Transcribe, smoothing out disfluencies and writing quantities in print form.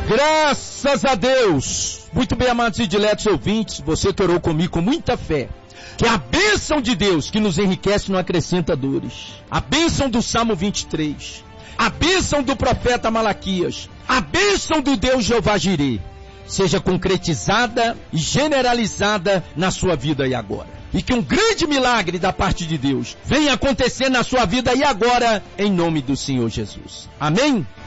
Graças a Deus. Muito bem, amados e diletos ouvintes, você que orou comigo com muita fé, que a bênção de Deus que nos enriquece não acrescenta dores, a bênção do Salmo 23, a bênção do profeta Malaquias, a bênção do Deus Jeová Jirê, seja concretizada e generalizada na sua vida e agora. E que um grande milagre da parte de Deus venha acontecer na sua vida e agora, em nome do Senhor Jesus. Amém?